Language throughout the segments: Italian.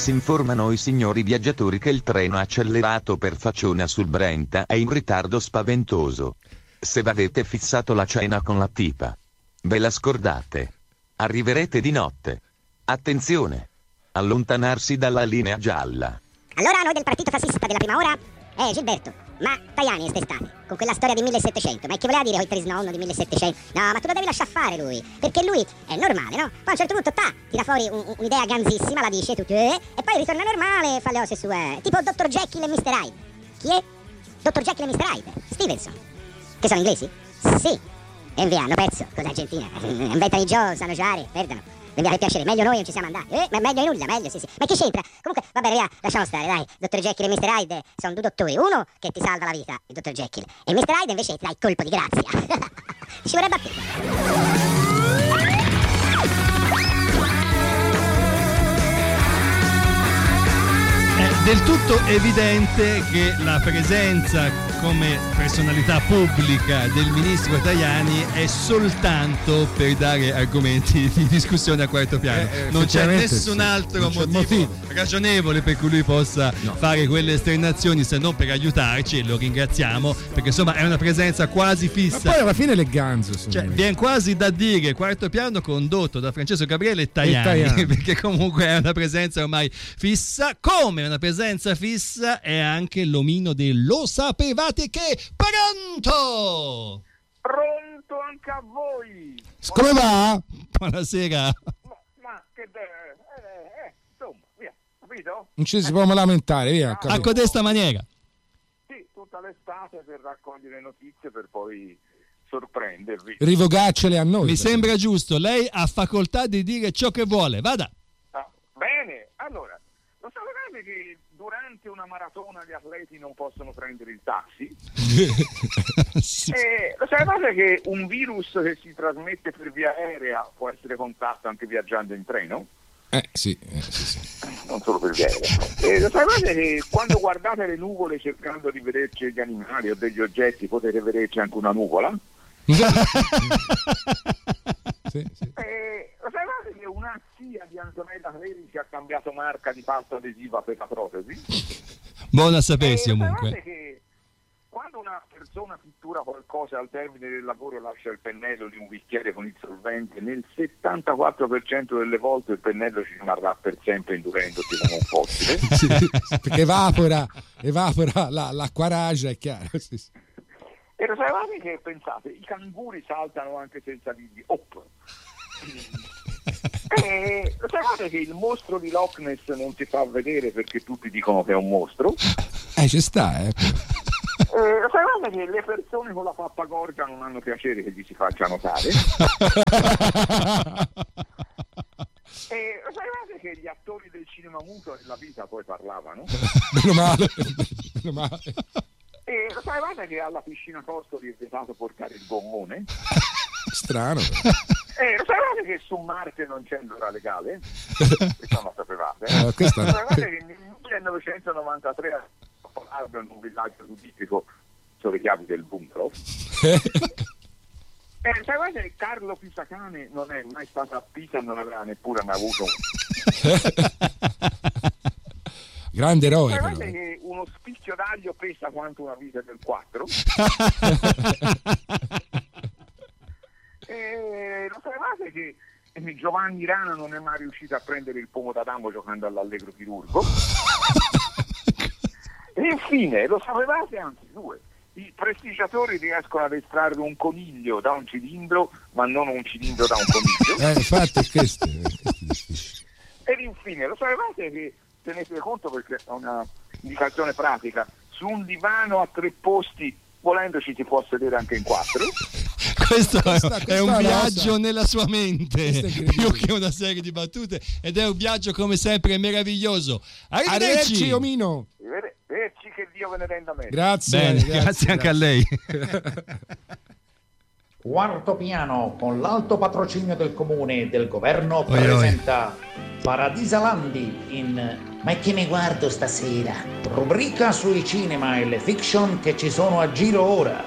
Express informano i signori viaggiatori che il treno accelerato per Facciona sul Brenta è in ritardo spaventoso. Se avete fissato la cena con la tipa, ve la scordate. Arriverete di notte. Attenzione! Allontanarsi dalla linea gialla. Allora noi del partito fascista della prima ora? Gilberto, ma Tajani quest'estate, con quella storia di 1700, ma che voleva dire il nonno di 1700? No, ma tu lo devi lasciar fare lui, perché lui è normale, no? Poi a un certo punto, tira fuori un'idea ganzissima, la dice, tutti, e poi ritorna normale, fa le cose sue, tipo Dr. Jekyll e Mr. Hyde. Chi è? Dr. Jekyll e Mr. Hyde? Stevenson. Che sono inglesi? Sì. E via, hanno perso, cosa Argentina? Inventano i Joe, sanno giocare, perdono. Mi fa piacere, meglio noi non ci siamo andati. Ma meglio di nulla, meglio, sì. Ma che c'entra? Comunque, vabbè, via, lasciamo stare, dai. Dr. Jekyll e Mr. Hyde sono due dottori. Uno che ti salva la vita, il Dr. Jekyll. E il Mr. Hyde invece ti dà il colpo di grazia. Ci vorrebbe a te. È del tutto evidente che la presenza come personalità pubblica del ministro Tajani è soltanto per dare argomenti di discussione a quarto piano. Non c'è nessun altro motivo ragionevole per cui lui possa fare quelle esternazioni, se non per aiutarci, e lo ringraziamo, perché insomma è una presenza quasi fissa. Ma poi alla fine è ganzo, cioè, viene quasi da dire quarto piano condotto da Francesco Gabriele e Tajani. Perché comunque è una presenza ormai fissa. Come una presenza fissa è anche l'omino del Lo sapevate che pronto anche a voi. Come va? Buonasera. Ma che insomma, via, capito? Non ci si può lamentare, via. A codesta maniera. Sì, tutta l'estate per raccogliere notizie per poi sorprendervi. Rivogarcele a noi. Mi sembra giusto, lei ha facoltà di dire ciò che vuole, vada. Bene, allora, lo sapevate che durante una maratona gli atleti non possono prendere il taxi? Sì. Lo sapevate che un virus che si trasmette per via aerea può essere contatto anche viaggiando in treno? Sì. Non solo per via aerea. Lo sapevate che quando guardate le nuvole cercando di vederci degli animali o degli oggetti potete vederci anche una nuvola? Sì. Lo sapevate che una zia di Antonella Clerici ha cambiato marca di pasta adesiva per la protesi? Buona sapersi comunque. Sapevate che quando una persona pittura qualcosa al termine del lavoro lascia il pennello di un bicchiere con il solvente, nel 74% delle volte il pennello ci rimarrà per sempre indurendosi come un fossile? Sì, perché evapora l'acquarage, è chiaro. Sì. E lo sapevate che, pensate, i canguri saltano anche senza dirgli op. Lo sapevate che il mostro di Loch Ness non si fa vedere perché tutti dicono che è un mostro? Ci sta, Lo sapevate che le persone con la pappagorgia non hanno piacere che gli si faccia notare? Lo sapevate che gli attori del cinema muto nella vita poi parlavano? Meno male. Lo sapevate che alla piscina Costoli è vietato portare il gommone? Strano. Lo sapevate che su Marte non c'è l'ora legale? Questo non lo sapevate. Lo sapevate che nel 1993 a Polardo, in un villaggio tudistico, sono le chiavi del bungalow? Sapevate che Carlo Pisacane non è mai stato a Pisa e non aveva neppure mai avuto grande eroe. Sapevate che uno spicchio d'aglio pesa quanto una vita del 4? Lo sapevate che Giovanni Rana non è mai riuscito a prendere il pomo d'Adamo giocando all'Allegro Chirurgo? E infine, lo sapevate, anzi due, i prestigiatori riescono ad estrarre un coniglio da un cilindro, ma non un cilindro da un coniglio? Infatti è questo. Ed infine, lo sapevate che, tenete conto perché è una indicazione pratica, su un divano a 3 posti, volendoci si può sedere anche in 4? Questo è un viaggio nella sua mente, più che una serie di battute, ed è un viaggio come sempre meraviglioso. Arrivederci omino. Arrivederci, che Dio ve ne renda meglio. Grazie anche a lei. Quarto piano, con l'alto patrocinio del comune e del governo, presenta Paradisa Landi in Ma che mi guardo stasera? Rubrica sui cinema e le fiction che ci sono a giro ora.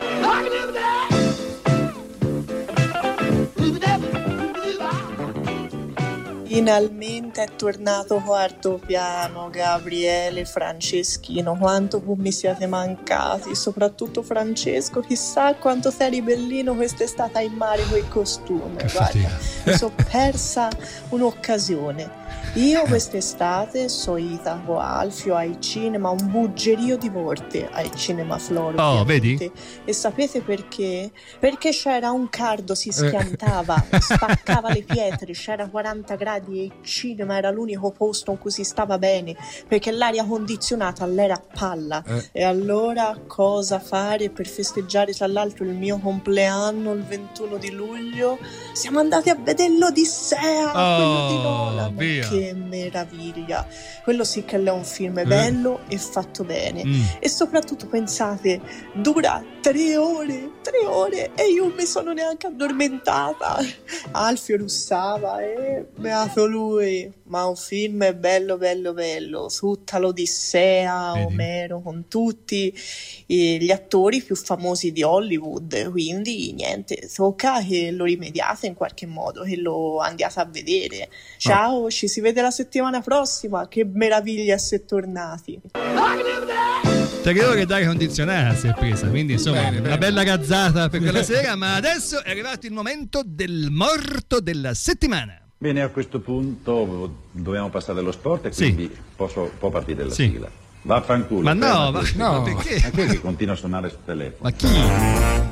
Finalmente è tornato quarto piano Gabriele Franceschino, quanto mi siete mancati, soprattutto Francesco, chissà quanto sei ribellino quest'estate in mare con i costumi, guarda, mi sono persa un'occasione. Io quest'estate sono ita con Alfio al cinema, un buggerio di volte al Cinema Floro. Oh, vedi? E sapete perché? Perché c'era un cardo, si schiantava, spaccava le pietre, c'era 40 gradi e il cinema era l'unico posto in cui si stava bene, perché l'aria condizionata all'era a palla. E allora cosa fare per festeggiare tra l'altro il mio compleanno il 21 di luglio? Siamo andati a vedere l'Odissea, quello di Nolan. Che meraviglia, quello sì che è un film bello e fatto bene. E soprattutto pensate, dura 3 ore e io mi sono neanche addormentata. Alfio russava e beato lui, ma un film è bello, tutta l'Odissea, Omero con tutti gli attori più famosi di Hollywood, quindi niente, tocca che lo rimediate in qualche modo, che lo andiate a vedere. Ciao, ci si vede la settimana prossima, che meraviglia essere tornati. 3 ore d'aria condizionata si è presa, quindi insomma una bella gazzata per quella sera, ma adesso è arrivato il momento del morto della settimana. Bene, a questo punto dobbiamo passare allo sport e quindi può partire la sigla. Vaffanculo. Ma no, ma perché? Ma che continua a suonare sul telefono? Ma chi?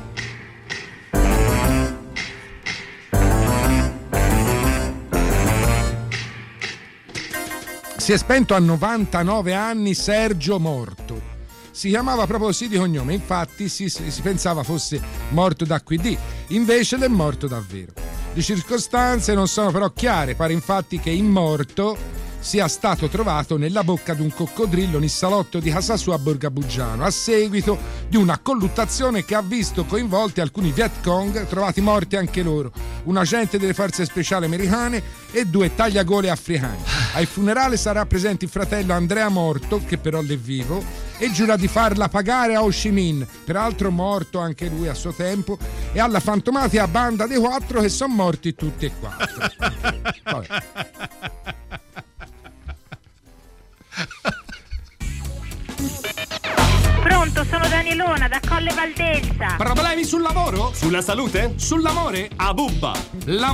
Si è spento a 99 anni Sergio Morto. Si chiamava proprio così di cognome, infatti si pensava fosse morto da QD, invece è morto davvero. Le circostanze non sono però chiare, pare infatti che il morto sia stato trovato nella bocca di un coccodrillo nel salotto di casa sua a Borgabuggiano, a seguito di una colluttazione che ha visto coinvolti alcuni Viet Cong, trovati morti anche loro, un agente delle forze speciali americane e 2 tagliagole africani. Ai funerali sarà presente il fratello Andrea Morto, che però è vivo, e giura di farla pagare a Ho Chi Minh, peraltro morto anche lui a suo tempo, e alla fantomatica banda dei 4 che sono morti tutti e 4. Vabbè. Pronto, sono Danielona da Colle Valdelsa. Problemi sul lavoro? Sulla salute? Sull'amore? A Bubba!